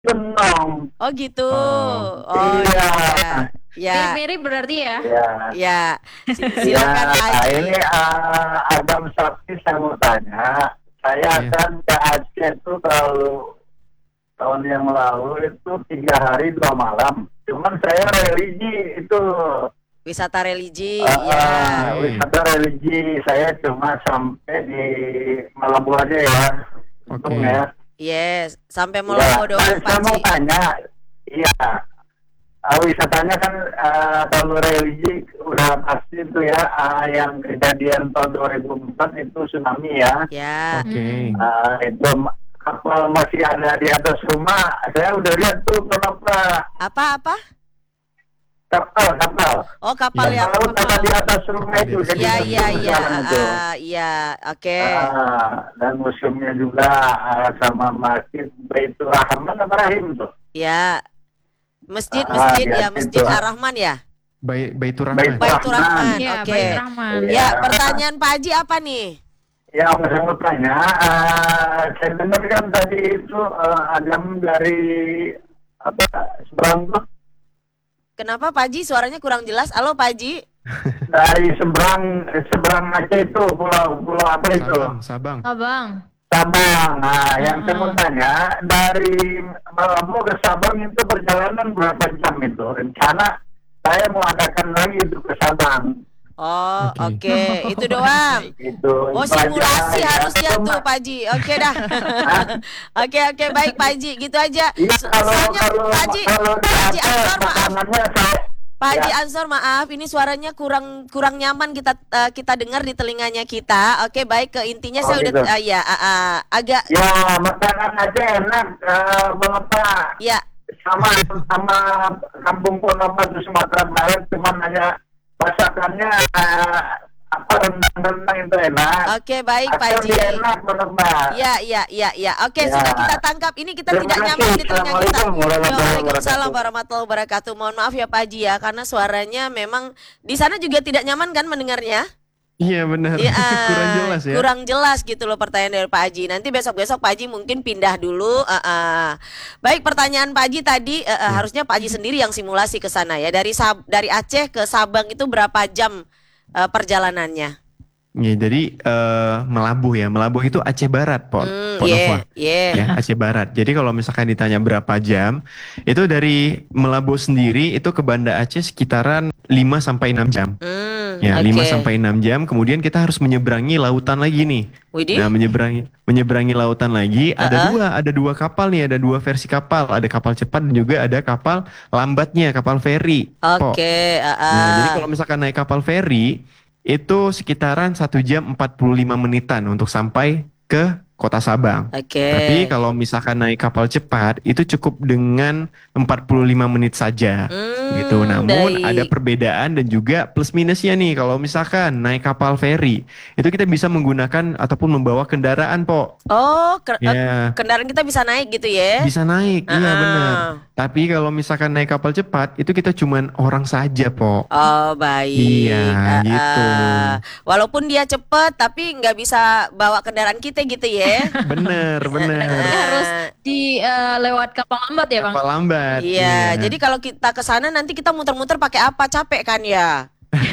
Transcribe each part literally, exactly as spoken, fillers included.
Benong. Oh gitu. Oh. Oh Iya. iya. Ya, Mirip-mirip berarti ya. Ya. ya. Si- Ya, Silakan Pak Haji. ini uh, Adam Sakti saya mau tanya. Saya Iya. kan ke Aceh itu kalau tahun yang lalu itu tiga hari dua malam. Cuman saya religi itu Wisata religi, uh, ya. uh, wisata religi. Saya cuma sampai di Malambu aja ya. Untung Oke. ya. Yes, sampai Ya, Molopo doang saya, saya Pak mau Haji. tanya, iya, uh, wisatanya kan uh, kalau religi udah pasti itu ya, uh, yang kejadian tahun dua ribu empat itu tsunami ya. Ya. Oke. Uh, itu ma- kapal masih ada di atas rumah. Saya udah lihat tuh kenapa Apa-apa? kapal kapal Oh, kapal Iya. yang laut ada di atas rumah itu. Jadi Iya, itu iya, iya. jalan itu. Ah, iya, oke. Ah, dan museumnya juga uh, sama masjid Baitur Rahman apa Rahim tuh. Ya. Masjid, Ah, masjid ya, ya, Masjid itu. Ar-Rahman ya. Baik, Baitur Baik. Rahman. Baitur Rahman. Iya, Oke. Baik Rahman. Iya. Ya, pertanyaan Pak Haji apa nih? Ya, saya mau tanya, uh, saya dengar kan tadi itu uh, Adam dari apa seberang tuh, Kenapa Pak Haji suaranya kurang jelas? Halo Pak Haji. dari seberang seberang Aceh itu pulau pulau apa itu? Sabang, Sabang. Abang. Sabang. Nah, yang saya mau Ah. tanya dari Malambo ke Sabang itu perjalanan berapa jam itu? Rencana saya mau adakan lagi itu ke Sabang. Oh, oke. Oke. Itu doang. Itu. Oh, itu aja. simulasi Ya, harusnya cuma- tuh Pak Haji. Oke dah. Oke, oke, baik Pak Haji. Gitu aja. Iya, So- kalau Soalnya kalau Pak Haji, kalau di Pak Haji Aceh Ansor maaf. makanannya saya Pak Haji Ya. Ansor maaf, ini suaranya kurang kurang nyaman kita eh, kita dengar di telinganya kita. Oke, baik ke intinya Oh, saya udah gitu. eh, ya ah, ah, agak ya makanan aja enak eh, mengapa ya. sama sama kampung Ponorogo di Sumatera Barat cuman hanya masakannya eh, apa rendang-rendang itu enak. Oke, baik Pak Asal Haji. dia enak Ponorogo. Ya, ya, ya, ya. Oke, Ya. sudah kita tangkap. Ini kita Terima tidak kasih. nyaman di telinga kita. Assalamualaikum warahmatullahi Waalaikumsalam wabarakatuh. warahmatullahi wabarakatuh. Mohon maaf ya Pak Haji ya, karena suaranya memang di sana juga tidak nyaman kan mendengarnya? Iya benar. Ya, Kurang jelas ya. kurang jelas gitu loh pertanyaan dari Pak Haji. Nanti besok-besok Pak Haji mungkin pindah dulu. eh, eh. Baik, pertanyaan Pak Haji tadi eh, eh, harusnya Pak Haji sendiri yang simulasi ke sana ya. Dari Sab dari Aceh ke Sabang itu berapa jam eh, perjalanannya? Ya, jadi eh, Melabuh ya. Melabuh itu Aceh Barat, Pon. Hmm, Ponova. yeah, yeah. Ya, Aceh Barat. Jadi kalau misalkan ditanya berapa jam, itu dari Melabuh sendiri itu ke Banda Aceh sekitaran lima sampai enam jam. Hmm, Ya, oke. lima sampai enam jam. Kemudian kita harus menyeberangi lautan lagi nih. Widih. Nah, menyeberangi menyeberangi lautan lagi ada Uh-uh. dua, ada dua kapal nih, ada dua versi kapal, ada kapal cepat dan juga ada kapal lambatnya, kapal feri. Po. Oke, ah, Nah, ah. jadi kalau misalkan naik kapal feri itu sekitaran satu jam empat puluh lima menitan untuk sampai ke Kota Sabang. Oke. Tapi kalau misalkan naik kapal cepat itu cukup dengan empat puluh lima menit saja. Hmm, Gitu. Namun baik. ada perbedaan dan juga plus minusnya nih. Kalau misalkan naik kapal feri itu kita bisa menggunakan ataupun membawa kendaraan, Po. Oh, ke- eh, Ya, kendaraan kita bisa naik gitu ya? bisa naik. Iya Ah. benar. Tapi kalau misalkan naik kapal cepat itu kita cuman orang saja, Po. Oh, baik. Iya, Ah, gitu. ah. Walaupun dia cepet, tapi nggak bisa bawa kendaraan kita gitu ya? Bener, bener. Berarti harus di eh, lewat kapal lambat ya Bang? Kapal lambat. Iya, jadi kalau kita ke sana nanti kita muter-muter pakai apa? Capek kan ya?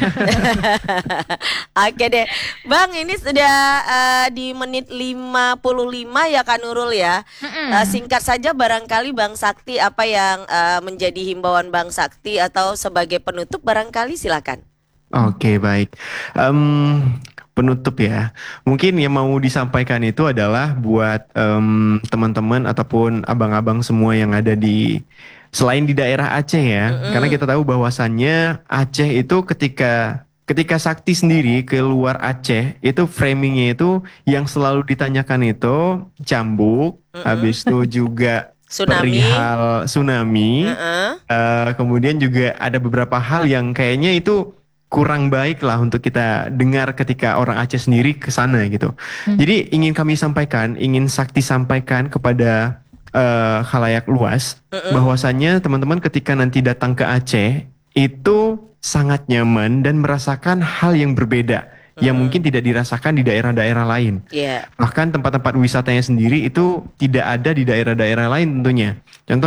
Oke deh. Bang, ini sudah eh, di menit lima puluh lima ya Kak Nurul ya. Mm-mm. Eh, singkat saja barangkali Bang Sakti apa yang eh, menjadi himbauan Bang Sakti atau sebagai penutup barangkali silakan. Oke, baik. Em, penutup ya. Mungkin yang mau disampaikan itu adalah buat em, teman-teman ataupun abang-abang semua yang ada di selain di daerah Aceh ya. Mm-mm. Karena kita tahu bahwasannya Aceh itu ketika ketika Sakti sendiri keluar Aceh itu framingnya itu yang selalu ditanyakan itu cambuk, Mm-mm. habis itu juga Tsunami. perihal tsunami. Heeh. Eh, kemudian juga ada beberapa hal yang kayaknya itu kurang baik lah untuk kita dengar ketika orang Aceh sendiri ke sana gitu. Hmm. Jadi ingin kami sampaikan, ingin Sakti sampaikan kepada eh, khalayak luas Mm-mm. bahwasannya teman-teman ketika nanti datang ke Aceh itu sangat nyaman dan merasakan hal yang berbeda yang Hmm. mungkin tidak dirasakan di daerah-daerah lain. Iya. Bahkan tempat-tempat wisatanya sendiri itu tidak ada di daerah-daerah lain tentunya. Contoh